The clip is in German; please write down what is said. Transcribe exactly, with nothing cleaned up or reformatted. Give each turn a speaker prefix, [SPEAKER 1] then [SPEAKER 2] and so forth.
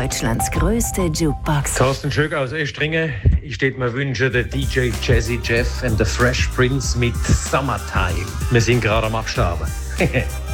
[SPEAKER 1] Deutschlands größte Jukebox.
[SPEAKER 2] Thorsten Schöck aus Östringen. Ich steht mir wünsche, der D J Jazzy Jeff and the Fresh Prince mit Summertime. Wir sind gerade am Abstaben.